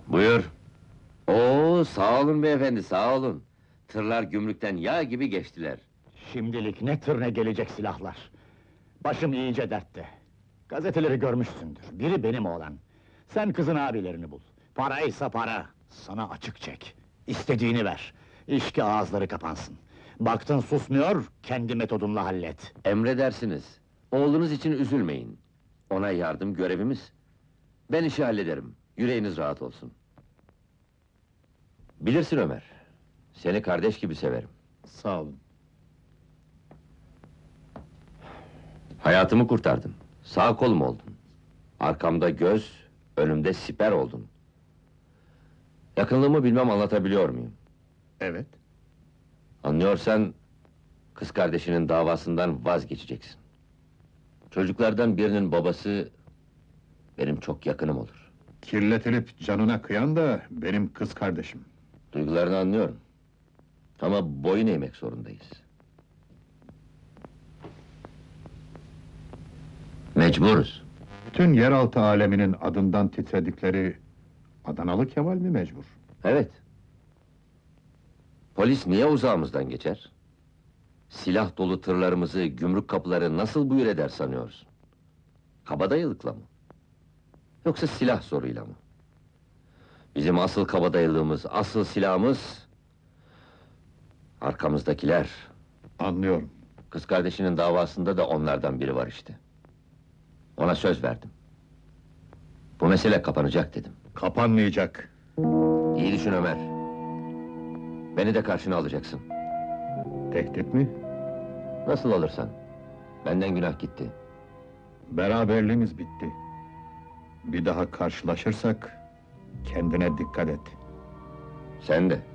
Buyur. Oo, sağ olun beyefendi, sağ olun. Tırlar gümrükten yağ gibi geçtiler. Şimdilik ne tır ne gelecek silahlar. Başım iyice dertte. Gazeteleri görmüşsündür, biri benim oğlan. Sen kızın abilerini bul. Paraysa para, sana açık çek. İstediğini ver. İş ki ağızları kapansın. Baktın susmuyor, kendi metodunla hallet. Emredersiniz. Oğlunuz için üzülmeyin. Ona yardım görevimiz. Ben işi hallederim. Yüreğiniz rahat olsun. Bilirsin Ömer. Seni kardeş gibi severim. Sağ olun. Hayatımı kurtardın. Sağ kolum oldun. Arkamda göz, önümde siper oldun. Yakınlığımı bilmem anlatabiliyor muyum? Evet. Anlıyorsan, kız kardeşinin davasından vazgeçeceksin. Çocuklardan birinin babası, benim çok yakınım olur. Kirletilip canına kıyan da benim kız kardeşim. Duygularını anlıyorum. Ama boyun eğmek zorundayız. Mecburuz. Bütün yeraltı aleminin adından titredikleri Adanalı Kemal mi mecbur? Evet. Polis niye uzağımızdan geçer? Silah dolu tırlarımızı, gümrük kapıları nasıl buyur eder sanıyorsun? Kabadayılıkla mı? Yoksa silah zoruyla mı? Bizim asıl kabadayılığımız, asıl silahımız... arkamızdakiler. Anlıyorum. Kız kardeşinin davasında da onlardan biri var işte. Ona söz verdim. Bu mesele kapanacak dedim. Kapanmayacak. İyi düşün Ömer. Beni de karşına alacaksın. Tehdit mi? Nasıl alırsan. Benden günah gitti. Beraberliğimiz bitti. Bir daha karşılaşırsak kendine dikkat et. Sen de.